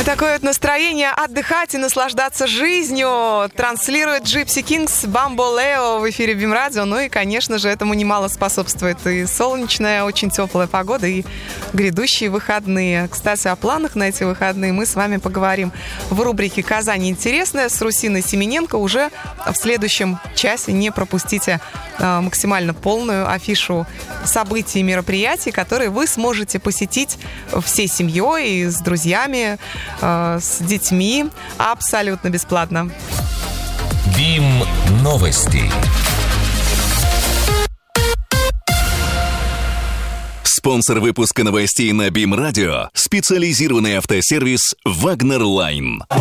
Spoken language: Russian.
Такое вот настроение отдыхать и наслаждаться жизнью транслирует Gypsy Kings, Bamboleo в эфире БИМ-радио. Ну и, конечно же, этому немало способствует и солнечная, очень теплая погода, и грядущие выходные. Кстати, о планах на эти выходные мы с вами поговорим в рубрике «Казань интересная» с Русиной Семененко уже в следующем часе. Не пропустите максимально полную афишу событий и мероприятий, которые вы сможете посетить всей семьей, с друзьями, с детьми абсолютно бесплатно. БИМ новости. Спонсор выпуска новостей на БИМ-радио – специализированный автосервис «Вагнер Лайн».